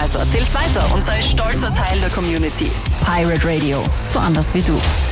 Also erzähl's weiter und sei stolzer Teil der Community. Pirate Radio, so anders wie du.